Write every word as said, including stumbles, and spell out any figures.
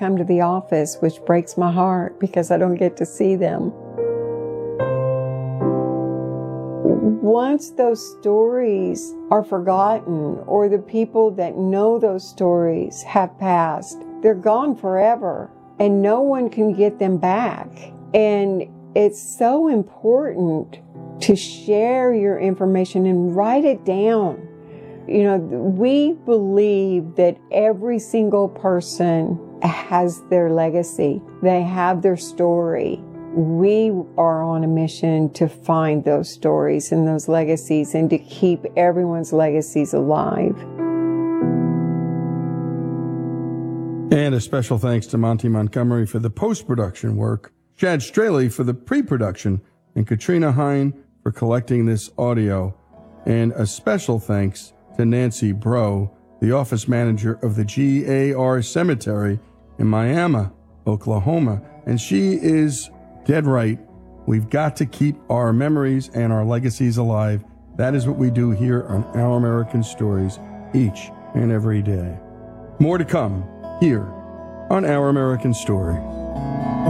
come to the office, which breaks my heart because I don't get to see them. Once those stories are forgotten, or the people that know those stories have passed, they're gone forever, and no one can get them back. And it's so important to share your information and write it down. You know, we believe that every single person has their legacy. They have their story. We are on a mission to find those stories and those legacies and to keep everyone's legacies alive. And a special thanks to Monty Montgomery for the post-production work, Chad Straley for the pre-production, and Katrina Hine for collecting this audio. And a special thanks to Nancy Bro, the office manager of the G A R Cemetery in Miami, Oklahoma. And she is dead right. We've got to keep our memories and our legacies alive. That is what we do here on Our American Stories each and every day. More to come here on Our American Stories.